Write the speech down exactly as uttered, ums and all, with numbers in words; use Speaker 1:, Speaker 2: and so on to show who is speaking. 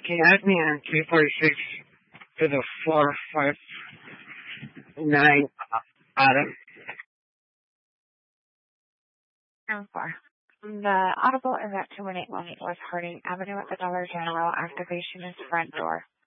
Speaker 1: can you add me on three forty-six to the four five nine Adam?
Speaker 2: And four. The audible is at two one eight one West Harding Avenue at the Dollar General. Activation is front door.